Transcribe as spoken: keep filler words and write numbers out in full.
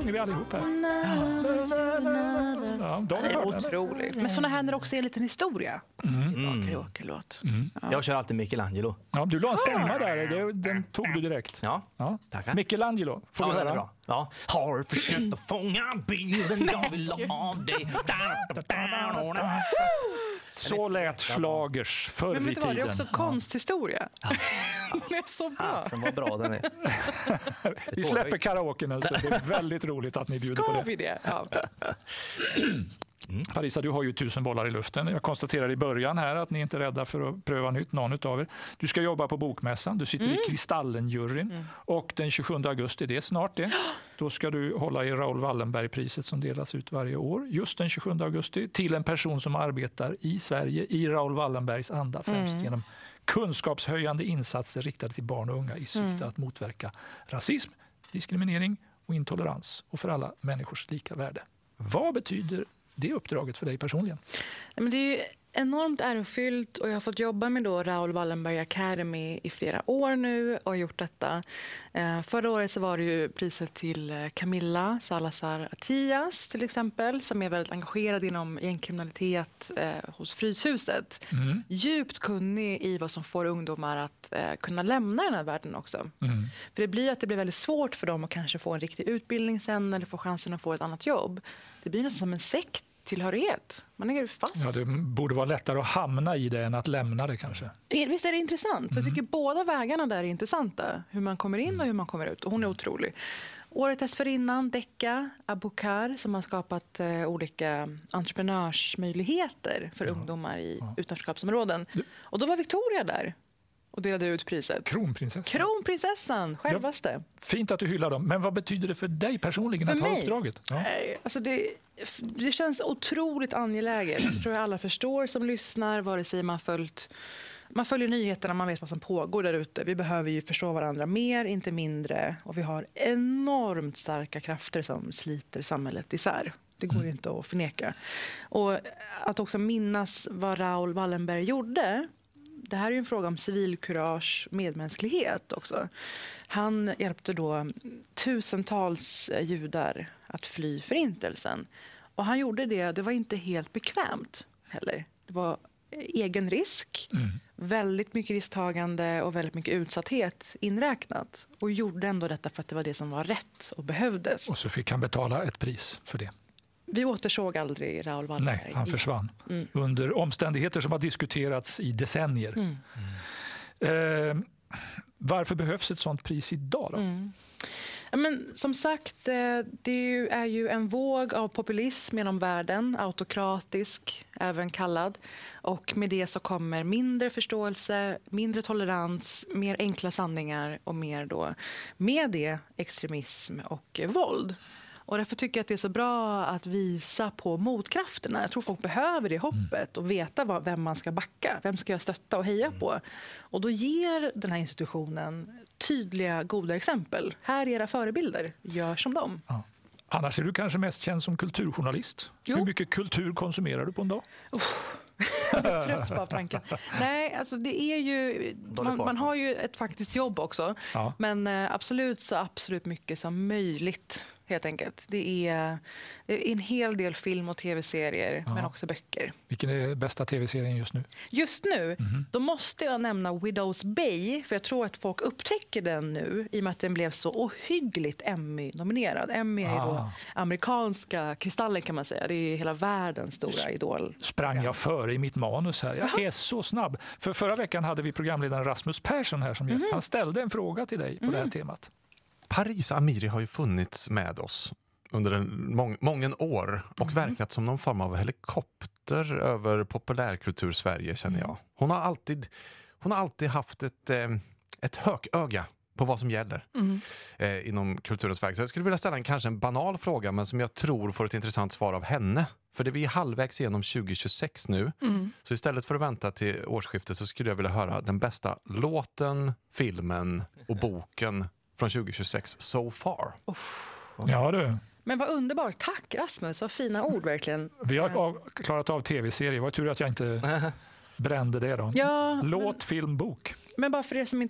sjunger vi allihop här. Ja, de det är otroligt. Men såna här när det också är en liten historia. Mm. Karaoke-låt. Mm. Ja. Jag kör alltid Michelangelo. Ja, du la en stämma där. Den tog du direkt. Ja, ja. Tackar. Michelangelo, får ja, du höra? Bra. Ja. Har försökt att fånga bilden jag vill ha dig. Så lät slagers förr i tiden. Men vet du vad, det är också konsthistoria. Den är så bra. Alltså, vad bra den är. Vi släpper karaoken en stund. Det är väldigt roligt att ni bjuder Ska på det. vi det? Ja. Mm. Parisa, du har ju tusen bollar i luften. Jag konstaterade i början här att ni inte är rädda för att pröva nytt, någon utav er. Du ska jobba på Bokmässan, du sitter mm. i Kristallen-juryn mm. och den tjugosjunde augusti, det är snart det, då ska du hålla i Raoul Wallenberg-priset som delas ut varje år, just den tjugosjunde augusti, till en person som arbetar i Sverige i Raoul Wallenbergs anda, främst mm. genom kunskapshöjande insatser riktade till barn och unga i syfte mm. att motverka rasism, diskriminering och intolerans och för alla människors lika värde. Vad betyder det uppdraget för dig personligen? Men det är ju enormt ärofyllt och jag har fått jobba med då Raoul Wallenberg Academy i flera år nu och gjort detta. Eh, förra året så var det ju priset till Camilla Salazar Attias till exempel, som är väldigt engagerad inom gängkriminalitet eh, hos Fryshuset. Mm. Djupt kunnig i vad som får ungdomar att eh, kunna lämna den här världen också. Mm. För det blir att det blir väldigt svårt för dem att kanske få en riktig utbildning sen eller få chansen att få ett annat jobb. Det blir nästan som en sekt. Tillhörighet. Man är fast. Ja, det borde vara lättare att hamna i det än att lämna det kanske. Visst är det intressant? Mm. Jag tycker båda vägarna där är intressanta. Hur man kommer in och hur man kommer ut. Och hon är otrolig. Året dessförinnan, Decca Abukar, som har skapat eh, olika entreprenörsmöjligheter för ja. ungdomar i ja. utanförskapsområden. Och då var Victoria där och delade ut priset. Kronprinsessan. Kronprinsessan, självaste. Ja, fint att du hyllar dem. Men vad betyder det för dig personligen för att mig? ha uppdraget? Ja. Alltså det, det känns otroligt angeläget. Jag tror jag alla förstår som lyssnar, vare sig man följt Man följer nyheterna, man vet vad som pågår där ute. Vi behöver ju förstå varandra mer, inte mindre. Och vi har enormt starka krafter som sliter samhället isär. Det går mm. inte att förneka. Och att också minnas vad Raoul Wallenberg gjorde. Det här är ju en fråga om civilkurage, medmänsklighet också. Han hjälpte då tusentals judar att fly förintelsen. Och han gjorde det, det var inte helt bekvämt heller. Det var egen risk, mm. väldigt mycket risktagande och väldigt mycket utsatthet inräknat. Och gjorde ändå detta för att det var det som var rätt och behövdes. Och så fick han betala ett pris för det. Vi återsåg aldrig Raoul Wallenberg. Nej, han försvann. Mm. Under omständigheter som har diskuterats i decennier. Mm. Mm. Eh, varför behövs ett sånt pris idag då? Mm. Ja, men som sagt, det är ju en våg av populism genom världen, autokratisk även kallad. Och med det så kommer mindre förståelse, mindre tolerans, mer enkla sanningar och mer då med det extremism och våld. Och därför tycker jag att det är så bra att visa på motkrafterna. Jag tror folk behöver det hoppet och veta vad, vem man ska backa. Vem ska jag stötta och heja på? Och då ger den här institutionen tydliga, goda exempel. Här är era förebilder. Gör som dem. Ja. Annars är du kanske mest känd som kulturjournalist. Jo. Hur mycket kultur konsumerar du på en dag? Uh. Jag är trött på tanken. Nej, alltså det är ju man, man har ju ett faktiskt jobb också. Ja. Men absolut så absolut mycket som möjligt helt enkelt. Det är, det är en hel del film och tv-serier ja. men också böcker. Vilken är bästa tv-serien just nu? Just nu, mm-hmm. då måste jag nämna Widow's Bay, för jag tror att folk upptäcker den nu i och med att den blev så ohyggligt Emmy-nominerad. Emmy är ah. då amerikanska Kristallen kan man säga. Det är hela världens stora idol. Sprang jag före i mitt manus här. Jag Aha. är så snabb. För förra veckan hade vi programledaren Rasmus Persson här som gäst. Mm-hmm. Han ställde en fråga till dig på mm. det här temat. Parisa Amiri har ju funnits med oss under en mång, många år och mm. verkat som någon form av helikopter över populärkultur Sverige, känner jag. Hon har alltid, hon har alltid haft ett, ett hököga på vad som gäller mm. eh, inom kulturens väg. Så jag skulle vilja ställa en kanske en banal fråga, men som jag tror får ett intressant svar av henne. För det blir halvvägs igenom tjugo tjugosex nu. Mm. Så istället för att vänta till årsskiftet så skulle jag vilja höra den bästa låten, filmen och boken från tjugo tjugosex so far. Oh. Ja du. Men vad underbart. Tack Rasmus, vad fina ord verkligen. Vi har av, klarat av tv-serier. Vad tur att jag inte brände det då. Ja, Låt, men, film, bok. Men bara för er som inte